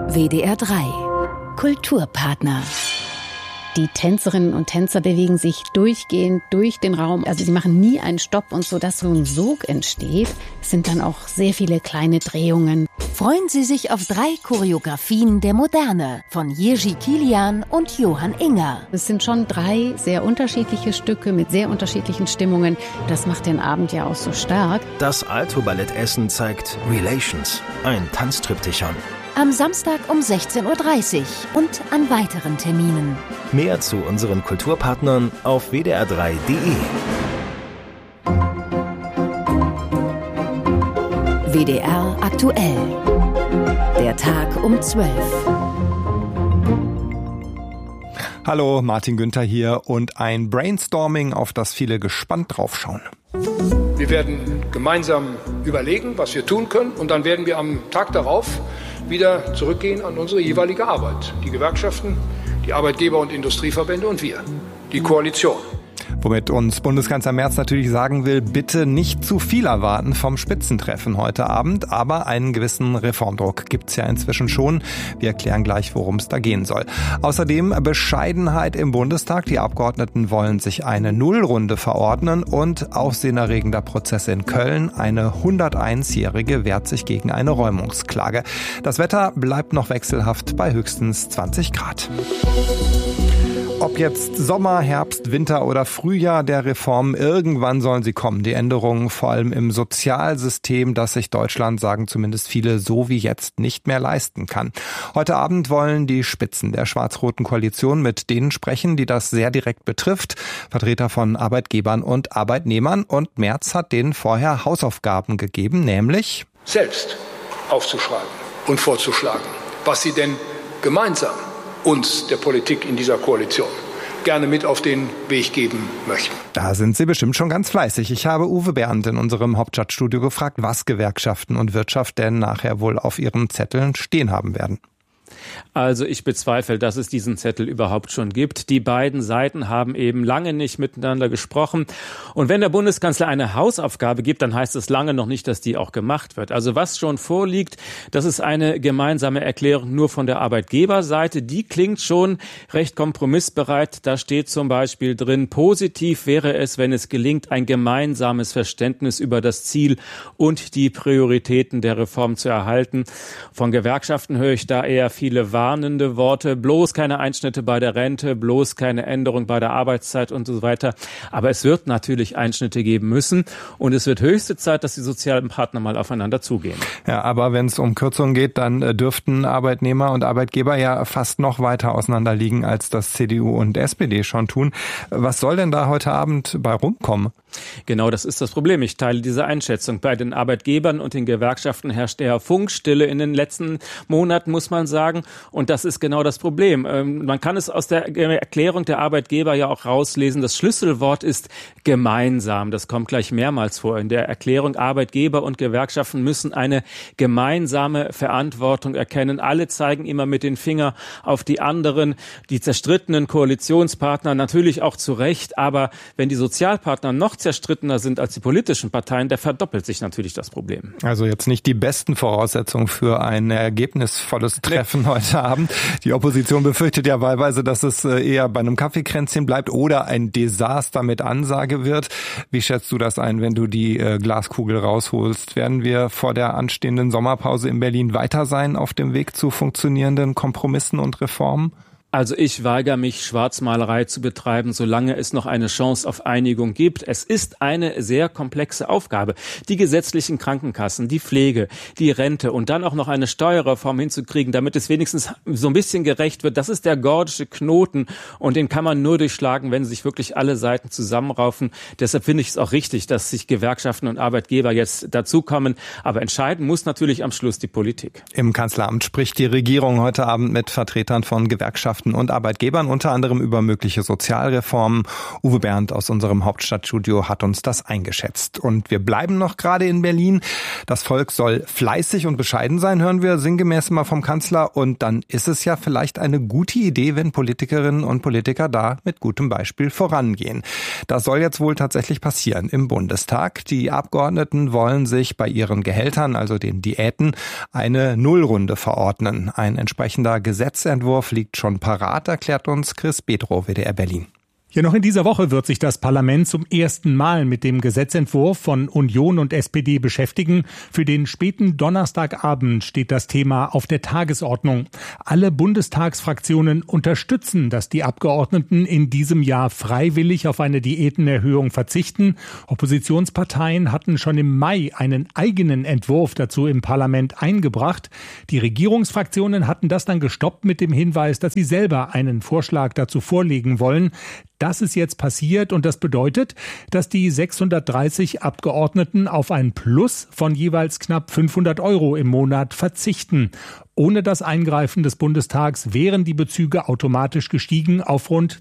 WDR 3 Kulturpartner. Die Tänzerinnen und Tänzer bewegen sich durchgehend durch den Raum. Also sie machen nie einen Stopp und so, dass so ein Sog entsteht, sind dann auch sehr viele kleine Drehungen. Freuen Sie sich auf 3 Choreografien der Moderne von Jiří Kilian und Johann Inger. Es sind schon 3 sehr unterschiedliche Stücke mit sehr unterschiedlichen Stimmungen. Das macht den Abend ja auch so stark. Das Alto-Ballett Essen zeigt Relations, ein Tanztriptychon. Am Samstag um 16:30 Uhr und an weiteren Terminen. Mehr zu unseren Kulturpartnern auf wdr3.de. WDR aktuell. Der Tag um 12. Hallo, Martin Günther hier und ein Brainstorming, auf das viele gespannt draufschauen. Wir werden gemeinsam überlegen, was wir tun können, und dann werden wir am Tag darauf wieder zurückgehen an unsere jeweilige Arbeit. Die Gewerkschaften, die Arbeitgeber- und Industrieverbände und wir, die Koalition. Womit uns Bundeskanzler Merz natürlich sagen will, bitte nicht zu viel erwarten vom Spitzentreffen heute Abend. Aber einen gewissen Reformdruck gibt's ja inzwischen schon. Wir erklären gleich, worum es da gehen soll. Außerdem Bescheidenheit im Bundestag. Die Abgeordneten wollen sich eine Nullrunde verordnen und aufsehenerregender Prozess in Köln. Eine 101-Jährige wehrt sich gegen eine Räumungsklage. Das Wetter bleibt noch wechselhaft bei höchstens 20 Grad. Ob jetzt Sommer, Herbst, Winter oder Frühjahr der Reform, irgendwann sollen sie kommen. Die Änderungen vor allem im Sozialsystem, das sich Deutschland, sagen zumindest viele, so wie jetzt nicht mehr leisten kann. Heute Abend wollen die Spitzen der schwarz-roten Koalition mit denen sprechen, die das sehr direkt betrifft. Vertreter von Arbeitgebern und Arbeitnehmern. Und Merz hat denen vorher Hausaufgaben gegeben, nämlich Selbst aufzuschreiben und vorzuschlagen, was sie denn gemeinsam uns, der Politik in dieser Koalition, gerne mit auf den Weg geben möchten. Da sind Sie bestimmt schon ganz fleißig. Ich habe Uwe Bernd in unserem Hauptstadtstudio gefragt, was Gewerkschaften und Wirtschaft denn nachher wohl auf ihren Zetteln stehen haben werden. Also ich bezweifle, dass es diesen Zettel überhaupt schon gibt. Die beiden Seiten haben eben lange nicht miteinander gesprochen. Und wenn der Bundeskanzler eine Hausaufgabe gibt, dann heißt es lange noch nicht, dass die auch gemacht wird. Also was schon vorliegt, das ist eine gemeinsame Erklärung nur von der Arbeitgeberseite. Die klingt schon recht kompromissbereit. Da steht zum Beispiel drin, positiv wäre es, wenn es gelingt, ein gemeinsames Verständnis über das Ziel und die Prioritäten der Reform zu erhalten. Von Gewerkschaften höre ich da eher viele warnende Worte, bloß keine Einschnitte bei der Rente, bloß keine Änderung bei der Arbeitszeit und so weiter. Aber es wird natürlich Einschnitte geben müssen und es wird höchste Zeit, dass die sozialen Partner mal aufeinander zugehen. Ja, aber wenn es um Kürzungen geht, dann dürften Arbeitnehmer und Arbeitgeber ja fast noch weiter auseinander liegen, als das CDU und SPD schon tun. Was soll denn da heute Abend bei rumkommen? Genau, das ist das Problem. Ich teile diese Einschätzung. Bei den Arbeitgebern und den Gewerkschaften herrscht eher Funkstille in den letzten Monaten, muss man sagen. Und das ist genau das Problem. Man kann es aus der Erklärung der Arbeitgeber ja auch rauslesen. Das Schlüsselwort ist gemeinsam. Das kommt gleich mehrmals vor. In der Erklärung, Arbeitgeber und Gewerkschaften müssen eine gemeinsame Verantwortung erkennen. Alle zeigen immer mit den Finger auf die anderen, die zerstrittenen Koalitionspartner, natürlich auch zu Recht. Aber wenn die Sozialpartner noch zerstrittener sind als die politischen Parteien, da verdoppelt sich natürlich das Problem. Also jetzt nicht die besten Voraussetzungen für ein ergebnisvolles Treffen heute Abend. Die Opposition befürchtet ja wahlweise, dass es eher bei einem Kaffeekränzchen bleibt oder ein Desaster mit Ansage wird. Wie schätzt du das ein, wenn du die Glaskugel rausholst? Werden wir vor der anstehenden Sommerpause in Berlin weiter sein auf dem Weg zu funktionierenden Kompromissen und Reformen? Also ich weigere mich, Schwarzmalerei zu betreiben, solange es noch eine Chance auf Einigung gibt. Es ist eine sehr komplexe Aufgabe. Die gesetzlichen Krankenkassen, die Pflege, die Rente und dann auch noch eine Steuerreform hinzukriegen, damit es wenigstens so ein bisschen gerecht wird. Das ist der gordische Knoten und den kann man nur durchschlagen, wenn sich wirklich alle Seiten zusammenraufen. Deshalb finde ich es auch richtig, dass sich Gewerkschaften und Arbeitgeber jetzt dazukommen. Aber entscheiden muss natürlich am Schluss die Politik. Im Kanzleramt spricht die Regierung heute Abend mit Vertretern von Gewerkschaften Gewerkschaften und Arbeitgebern, unter anderem über mögliche Sozialreformen. Uwe Bernd aus unserem Hauptstadtstudio hat uns das eingeschätzt. Und wir bleiben noch gerade in Berlin. Das Volk soll fleißig und bescheiden sein, hören wir sinngemäß immer vom Kanzler. Und dann ist es ja vielleicht eine gute Idee, wenn Politikerinnen und Politiker da mit gutem Beispiel vorangehen. Das soll jetzt wohl tatsächlich passieren im Bundestag. Die Abgeordneten wollen sich bei ihren Gehältern, also den Diäten, eine Nullrunde verordnen. Ein entsprechender Gesetzentwurf liegt schon parat, erklärt uns Chris Bedrow, WDR Berlin. Ja, noch in dieser Woche wird sich das Parlament zum ersten Mal mit dem Gesetzentwurf von Union und SPD beschäftigen. Für den späten Donnerstagabend steht das Thema auf der Tagesordnung. Alle Bundestagsfraktionen unterstützen, dass die Abgeordneten in diesem Jahr freiwillig auf eine Diätenerhöhung verzichten. Oppositionsparteien hatten schon im Mai einen eigenen Entwurf dazu im Parlament eingebracht. Die Regierungsfraktionen hatten das dann gestoppt mit dem Hinweis, dass sie selber einen Vorschlag dazu vorlegen wollen. Das ist jetzt passiert und das bedeutet, dass die 630 Abgeordneten auf ein Plus von jeweils knapp 500 € im Monat verzichten. Ohne das Eingreifen des Bundestags wären die Bezüge automatisch gestiegen auf rund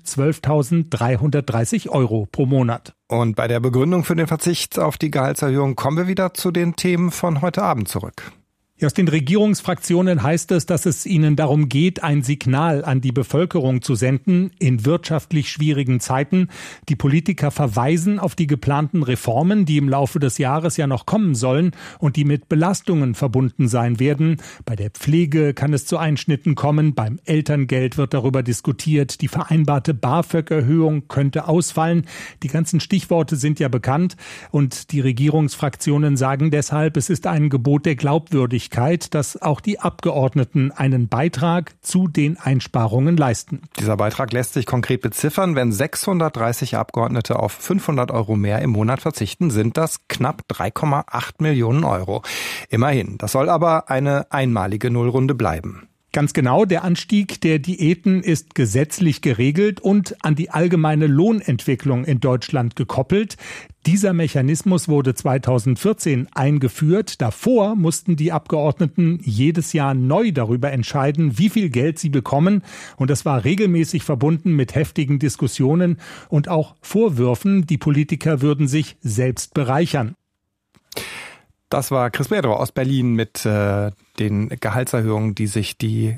12.330 € pro Monat. Und bei der Begründung für den Verzicht auf die Gehaltserhöhung kommen wir wieder zu den Themen von heute Abend zurück. Aus den Regierungsfraktionen heißt es, dass es ihnen darum geht, ein Signal an die Bevölkerung zu senden in wirtschaftlich schwierigen Zeiten. Die Politiker verweisen auf die geplanten Reformen, die im Laufe des Jahres ja noch kommen sollen und die mit Belastungen verbunden sein werden. Bei der Pflege kann es zu Einschnitten kommen, beim Elterngeld wird darüber diskutiert, die vereinbarte BAföG-Erhöhung könnte ausfallen. Die ganzen Stichworte sind ja bekannt und die Regierungsfraktionen sagen deshalb, es ist ein Gebot der Glaubwürdigkeit, dass auch die Abgeordneten einen Beitrag zu den Einsparungen leisten. Dieser Beitrag lässt sich konkret beziffern. Wenn 630 Abgeordnete auf 500 € mehr im Monat verzichten, sind das knapp 3,8 Millionen €. Immerhin. Das soll aber eine einmalige Nullrunde bleiben. Ganz genau, der Anstieg der Diäten ist gesetzlich geregelt und an die allgemeine Lohnentwicklung in Deutschland gekoppelt. Dieser Mechanismus wurde 2014 eingeführt. Davor mussten die Abgeordneten jedes Jahr neu darüber entscheiden, wie viel Geld sie bekommen. Und das war regelmäßig verbunden mit heftigen Diskussionen und auch Vorwürfen, die Politiker würden sich selbst bereichern. Das war Chris Bedrow aus Berlin mit den Gehaltserhöhungen, die sich die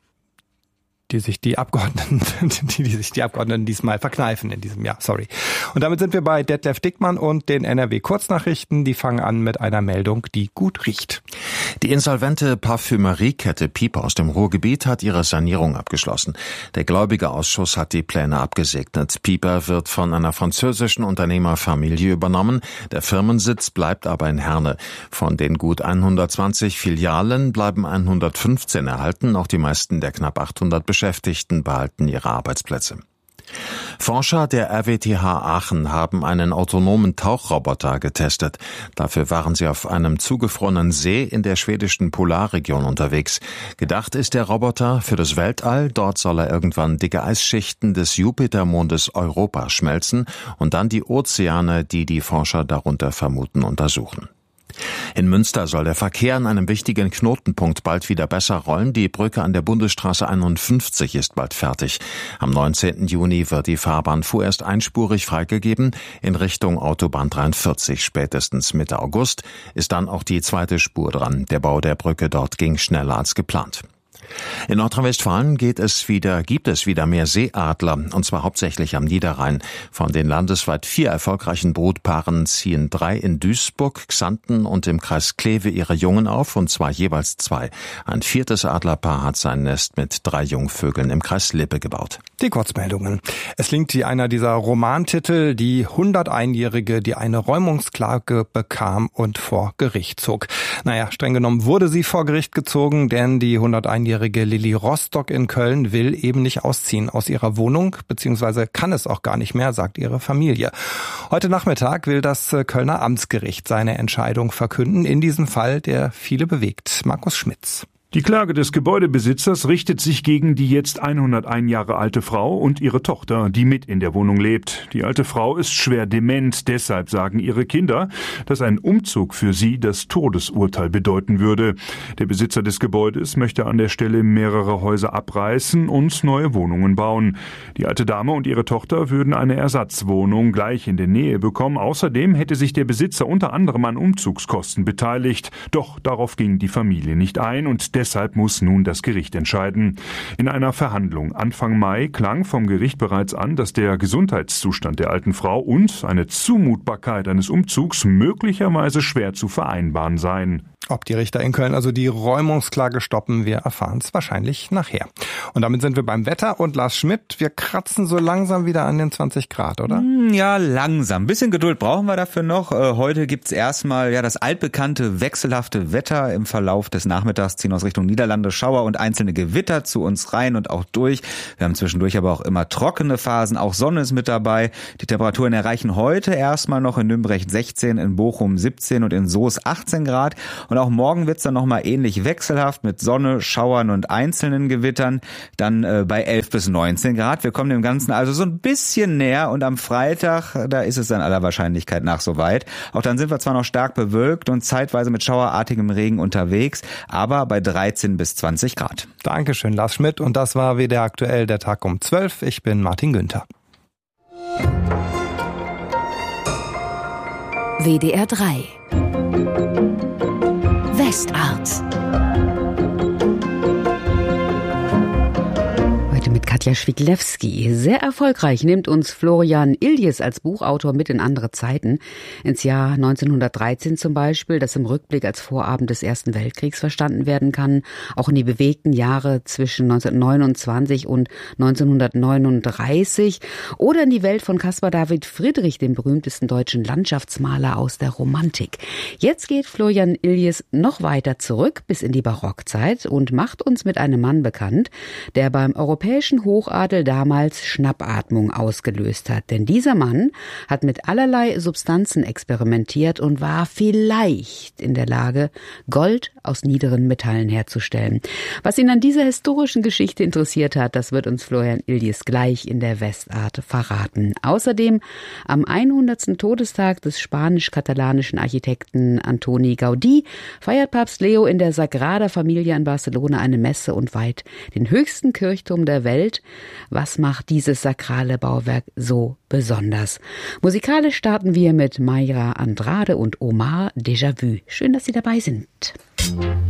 Abgeordneten diesmal verkneifen in diesem Jahr. Sorry. Und damit sind wir bei Detlef Dickmann und den NRW-Kurznachrichten. Die fangen an mit einer Meldung, die gut riecht. Die insolvente Parfümeriekette Piper aus dem Ruhrgebiet hat ihre Sanierung abgeschlossen. Der Gläubigerausschuss hat die Pläne abgesegnet. Piper wird von einer französischen Unternehmerfamilie übernommen. Der Firmensitz bleibt aber in Herne. Von den gut 120 Filialen bleiben 115 erhalten. Auch die meisten der knapp 800 Beschäftigten behalten ihre Arbeitsplätze. Forscher der RWTH Aachen haben einen autonomen Tauchroboter getestet. Dafür waren sie auf einem zugefrorenen See in der schwedischen Polarregion unterwegs. Gedacht ist der Roboter für das Weltall. Dort soll er irgendwann dicke Eisschichten des Jupitermondes Europa schmelzen und dann die Ozeane, die die Forscher darunter vermuten, untersuchen. In Münster soll der Verkehr an einem wichtigen Knotenpunkt bald wieder besser rollen. Die Brücke an der Bundesstraße 51 ist bald fertig. Am 19. Juni wird die Fahrbahn vorerst einspurig freigegeben in Richtung Autobahn 43. Spätestens Mitte August ist dann auch die zweite Spur dran. Der Bau der Brücke dort ging schneller als geplant. In Nordrhein-Westfalen gibt es wieder mehr Seeadler, und zwar hauptsächlich am Niederrhein. Von den landesweit 4 erfolgreichen Brutpaaren ziehen 3 in Duisburg, Xanten und im Kreis Kleve ihre Jungen auf, und zwar jeweils 2. Ein 4. Adlerpaar hat sein Nest mit 3 Jungvögeln im Kreis Lippe gebaut. Die Kurzmeldungen. Es klingt wie einer dieser Romantitel, die 101-Jährige, die eine Räumungsklage bekam und vor Gericht zog. Naja, streng genommen wurde sie vor Gericht gezogen, denn die 101-Jährige Lilly Rostock in Köln will eben nicht ausziehen aus ihrer Wohnung, beziehungsweise kann es auch gar nicht mehr, sagt ihre Familie. Heute Nachmittag will das Kölner Amtsgericht seine Entscheidung verkünden, in diesem Fall, der viele bewegt. Markus Schmitz. Die Klage des Gebäudebesitzers richtet sich gegen die jetzt 101 Jahre alte Frau und ihre Tochter, die mit in der Wohnung lebt. Die alte Frau ist schwer dement, deshalb sagen ihre Kinder, dass ein Umzug für sie das Todesurteil bedeuten würde. Der Besitzer des Gebäudes möchte an der Stelle mehrere Häuser abreißen und neue Wohnungen bauen. Die alte Dame und ihre Tochter würden eine Ersatzwohnung gleich in der Nähe bekommen. Außerdem hätte sich der Besitzer unter anderem an Umzugskosten beteiligt. Doch darauf ging die Familie nicht ein und deshalb muss nun das Gericht entscheiden. In einer Verhandlung Anfang Mai klang vom Gericht bereits an, dass der Gesundheitszustand der alten Frau und eine Zumutbarkeit eines Umzugs möglicherweise schwer zu vereinbaren seien. Ob die Richter in Köln also die Räumungsklage stoppen, wir erfahren es wahrscheinlich nachher. Und damit sind wir beim Wetter und Lars Schmidt, wir kratzen so langsam wieder an den 20 Grad, oder? Ja, langsam. Ein bisschen Geduld brauchen wir dafür noch. Heute gibt's erstmal das altbekannte wechselhafte Wetter. Im Verlauf des Nachmittags ziehen aus Richtung Niederlande Schauer und einzelne Gewitter zu uns rein und auch durch. Wir haben zwischendurch aber auch immer trockene Phasen, auch Sonne ist mit dabei. Die Temperaturen erreichen heute erstmal noch in Nürnberg 16, in Bochum 17 und in Soest 18 Grad. Und auch morgen wird's dann nochmal ähnlich wechselhaft mit Sonne, Schauern und einzelnen Gewittern. Dann bei 11 bis 19 Grad. Wir kommen dem Ganzen also so ein bisschen näher und am Freitag, da ist es dann aller Wahrscheinlichkeit nach soweit. Auch dann sind wir zwar noch stark bewölkt und zeitweise mit schauerartigem Regen unterwegs, aber bei 13 bis 20 Grad. Dankeschön, Lars Schmidt. Und das war WDR aktuell, der Tag um 12. Ich bin Martin Günther. WDR 3 Westart. Mit Katja Schwiglewski. Sehr erfolgreich nimmt uns Florian Iljes als Buchautor mit in andere Zeiten. Ins Jahr 1913 zum Beispiel, das im Rückblick als Vorabend des Ersten Weltkriegs verstanden werden kann. Auch in die bewegten Jahre zwischen 1929 und 1939. Oder in die Welt von Caspar David Friedrich, dem berühmtesten deutschen Landschaftsmaler aus der Romantik. Jetzt geht Florian Iljes noch weiter zurück bis in die Barockzeit und macht uns mit einem Mann bekannt, der beim europäischen Hochadel damals Schnappatmung ausgelöst hat. Denn dieser Mann hat mit allerlei Substanzen experimentiert und war vielleicht in der Lage, Gold aus niederen Metallen herzustellen. Was ihn an dieser historischen Geschichte interessiert hat, das wird uns Florian Iljes gleich in der Westart verraten. Außerdem am 100. Todestag des spanisch-katalanischen Architekten Antoni Gaudí feiert Papst Leo in der Sagrada Familia in Barcelona eine Messe und weiht den höchsten Kirchturm der Welt. Was macht dieses sakrale Bauwerk so besonders? Musikalisch starten wir mit Mayra Andrade und Omar Déjà Vu. Schön, dass Sie dabei sind.